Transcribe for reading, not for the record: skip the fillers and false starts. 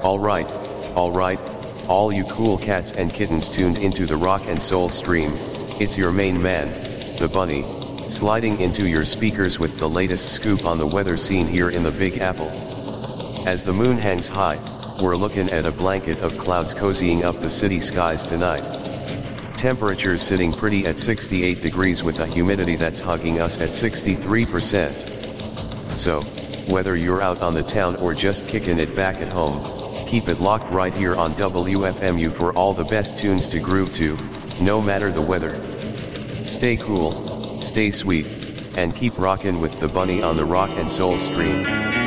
Alright, alright, all you cool cats and kittens tuned into the rock and soul stream, it's your main man, the Bunny, sliding into your speakers with the latest scoop on the weather scene here in the Big Apple. As the moon hangs high, we're looking at a blanket of clouds cozying up the city skies tonight. Temperatures sitting pretty at 68 degrees with a humidity that's hugging us at 63%. So, whether you're out on the town or just kicking it back at home, keep it locked right here on WFMU for all the best tunes to groove to, no matter the weather. Stay cool, stay sweet, and keep rockin' with the Bunny on the Rock and Soul stream.